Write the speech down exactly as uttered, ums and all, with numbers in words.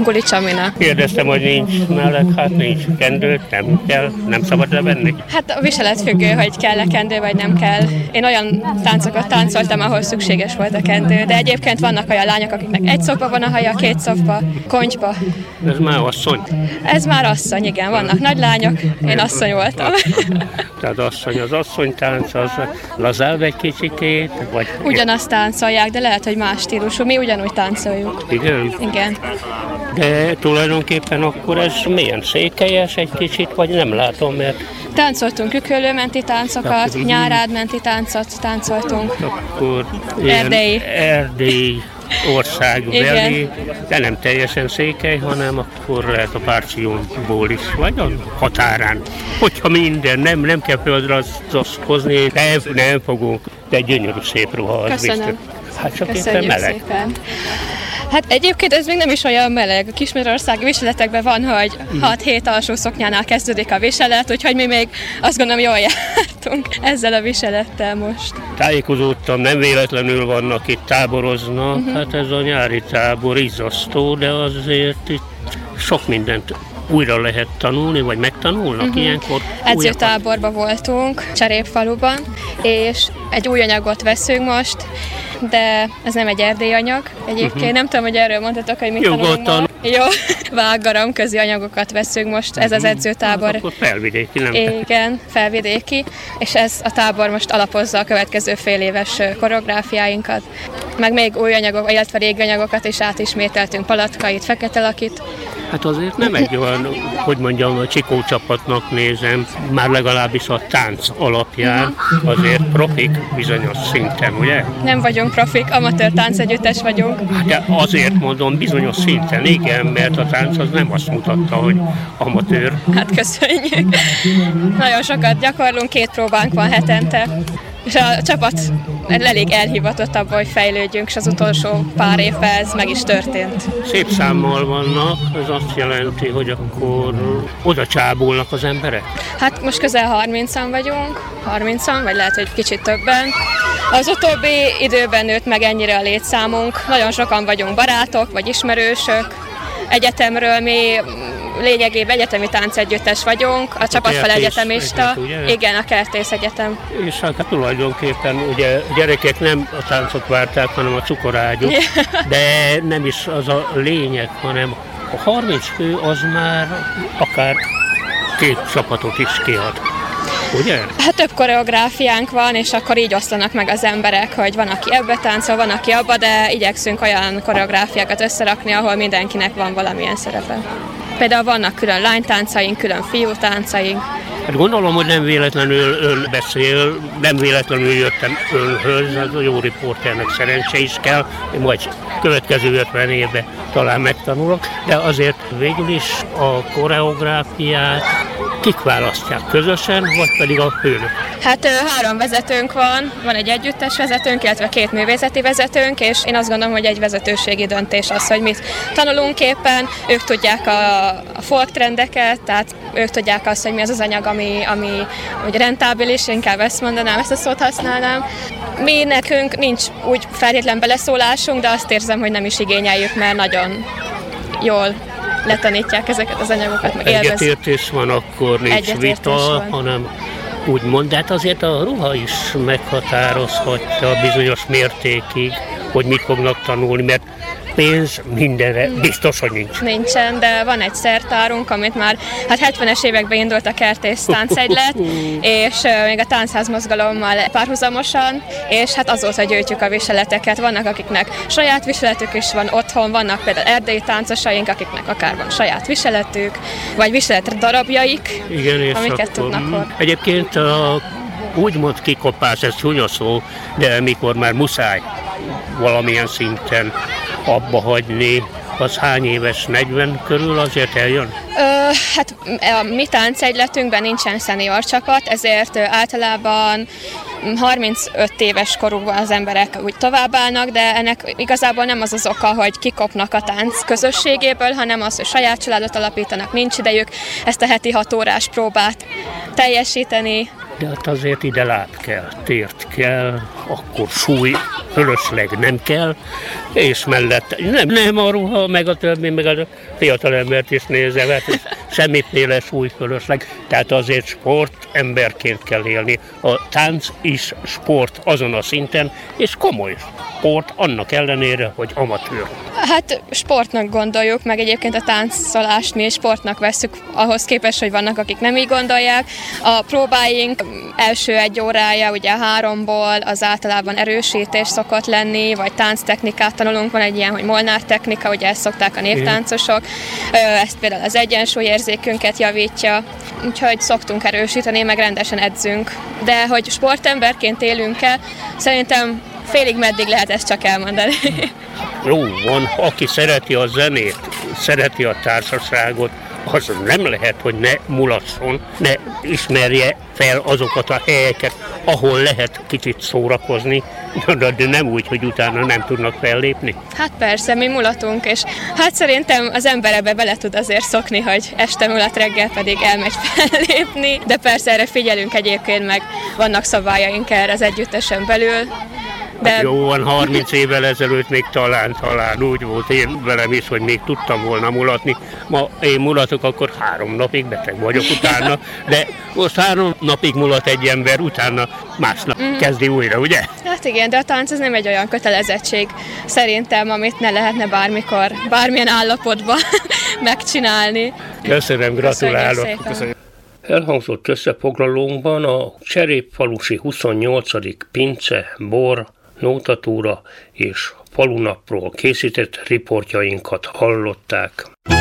Guli Csamina. Kérdeztem, hogy nincs mellett, hát nincs kendőt, nem kell, nem szabad levenni. Hát a viselet függő, hogy kell-e kendő, vagy nem kell. Én olyan táncokat táncoltam, ahol szükséges volt a kendő, de egyébként vannak olyan lányok, akiknek egy szokba van a haja, két szokba, kontyba. Ez már asszony? Ez már asszony, igen, vannak nagy lányok, én asszony voltam. Tehát asszony, az asszonytánc, az lazább egy kicsikét, vagy... Ugyanazt táncolják, de lehet, hogy más stílusú. Mi ugyanúgy táncoljuk. Igen? Igen. De tulajdonképpen akkor ez milyen székelyes egy kicsit, vagy nem látom, mert... Táncoltunk Ükölőmenti táncokat, Nyárádmenti táncot táncoltunk. Akkor Erdélyi. Erdélyi országbeli, de nem teljesen székely, hanem akkor lehet a Párcsionból is, vagy a határán. Hogyha minden, nem, nem kell földre azt hozni, nem, nem fogunk, de gyönyörű szép ruha az. Köszönöm. Biztos. Hát csak Köszönjük éppen meleg. Szépen. Hát egyébként ez még nem is olyan meleg. A kismagyarországi viseletekben van, hogy hat-hét alsó szoknyánál kezdődik a viselet, úgyhogy mi még azt gondolom jól jártunk ezzel a viselettel most. Tájékozódtam, nem véletlenül vannak itt, táboroznak, uh-huh. Hát ez a nyári tábor izzasztó, de azért itt sok mindent újra lehet tanulni, vagy megtanulnak uh-huh. ilyenkor? Edzőtáborban voltunk, Cserépfaluban, és egy új anyagot veszünk most, de ez nem egy erdélyi anyag. Egyébként uh-huh. nem tudom, hogy erről mondhatok, hogy mit tanulunk ma. Jó, vággaram közi anyagokat veszünk most, ez az edzőtábor. Hát akkor felvidéki, nem? Igen, felvidéki, és ez a tábor most alapozza a következő fél éves koreográfiáinkat. Meg még új anyagok, illetve régi anyagokat is átismételtünk, Palackait, Fekete Lakit. Hát azért nem egy olyan, hogy mondjam, a Csikó csapatnak nézem, már legalábbis a tánc alapján azért profik bizonyos szinten, ugye? Nem vagyunk profik, amatőr táncegyüttes vagyunk. Hát de azért mondom, bizonyos szinten, igen, mert a tánc az nem azt mutatta, hogy amatőr. Hát köszönjük. Nagyon sokat gyakorlunk, két próbánk van hetente. És a csapat elég elhivatott abban, hogy fejlődjünk, és az utolsó pár évben ez meg is történt. Szép számmal vannak, ez azt jelenti, hogy akkor oda csábulnak az emberek? Hát most közel harmincan vagyunk, harmincan, vagy lehet, hogy kicsit többen. Az utóbbi időben nőtt meg ennyire a létszámunk, nagyon sokan vagyunk barátok, vagy ismerősök. Egyetemről mi lényegében egyetemi táncegyüttes vagyunk, a csapatfele egyetemista, igen, a Kertész Egyetem. És hát tulajdonképpen ugye gyerekek nem a táncot várták, hanem a cukorágyuk, de nem is az a lényeg, hanem a harminc fő az már akár két csapatot is kiad. Ugye? Hát több koreográfiánk van, és akkor így oszlanak meg az emberek, hogy van, aki ebbe táncol, van, aki abba, de igyekszünk olyan koreográfiákat összerakni, ahol mindenkinek van valamilyen szerepe. Például vannak külön lánytáncaink, külön fiútáncaink. Hát gondolom, hogy nem véletlenül ön beszél, nem véletlenül jöttem önhöz, az a jó riporternek szerencse is kell, majd következő ötven évben talán megtanulok, de azért végül is a koreográfiát kik választják, közösen, vagy pedig a főnök? Hát három vezetőnk van, van egy együttes vezetőnk, illetve két művészeti vezetőnk, és én azt gondolom, hogy egy vezetőségi döntés az, hogy mit tanulunk éppen, ők tudják a, a folk trendeket, tehát ők tudják azt, hogy mi az az anyag, ami, ami hogy rentábilis, inkább ezt mondanám, ezt a szót használnám. Mi nekünk nincs úgy feltétlen beleszólásunk, de azt érzem, hogy nem is igényeljük, mert nagyon jól letanítják ezeket az anyagokat, meg élvezik. Egyetértés van, akkor nincs vita, van. Hanem úgymond, de hát azért a ruha is meghatározhatja bizonyos mértékig, hogy mit fognak tanulni, mert pénz mindenre biztos, hogy nincs. Nincsen, de van egy szertárunk, amit már hát hetvenes években indult a Kertész táncegylet, és uh, még a táncházmozgalommal párhuzamosan, és hát azóta gyűjtjük a viseleteket. Vannak, akiknek saját viseletük is van otthon, vannak például erdélyi táncosaink, akiknek akár van saját viseletük, vagy viselet darabjaik, igen, amiket tudnak hordani. Egyébként a úgymond kikopás, ez csúnya szó, de mikor már muszáj valamilyen szinten abba hagyni, az hány éves, negyven körül azért eljön? Ö, hát a mi táncegyletünkben nincsen szenior csapat, ezért általában harmincöt éves korúban az emberek úgy továbbállnak, de ennek igazából nem az az oka, hogy kikopnak a tánc közösségéből, hanem az, hogy saját családot alapítanak, nincs idejük ezt a heti hat órás próbát teljesíteni, de hát azért ide láb kell, tért kell, akkor súly fölösleg nem kell, és mellett nem, nem a ruha, meg a többi, meg a fiatalembert is nézem, hát semmiféle súly fölösleg, tehát azért sport emberként kell élni. A tánc is sport azon a szinten, és komoly sport annak ellenére, hogy amatőr. Hát sportnak gondoljuk, meg egyébként a táncolást mi sportnak vesszük, ahhoz képest, hogy vannak, akik nem így gondolják. A próbáink első egy órája, ugye háromból az általában erősítés szokott lenni, vagy tánctechnikát tanulunk, van egy ilyen, hogy Molnár technika, ugye ezt szokták a névtáncosok, ezt például az egyensúlyérzékünket javítja, úgyhogy szoktunk erősíteni, meg rendesen edzünk. De hogy sportemberként élünk-e, szerintem félig meddig lehet ezt csak elmondani. Jó van, aki szereti a zenét, szereti a társaságot, az nem lehet, hogy ne mulasson, ne ismerje fel azokat a helyeket, ahol lehet kicsit szórakozni, de nem úgy, hogy utána nem tudnak fellépni. Hát persze, mi mulatunk, és hát szerintem az ember ebbe bele tud azért szokni, hogy este mulat, reggel pedig elmegy fellépni, de persze erre figyelünk egyébként, meg vannak szabályaink erre az együttesen belül. De... Hát jó van, harminc évvel ezelőtt még talán, talán úgy volt én velem is, hogy még tudtam volna mulatni. Ma én mulatok, akkor három napig beteg vagyok utána, de most három napig mulat egy ember, utána másnap mm. kezdi újra, ugye? Hát igen, de a tánc az nem egy olyan kötelezettség szerintem, amit ne lehetne bármikor, bármilyen állapotban megcsinálni. Köszönöm, gratulálok. Köszönöm. Elhangzott összefoglalónkban a Cserépfalusi huszonnyolcadik pince, bor, nótatúra és falunapról készített riportjainkat hallották.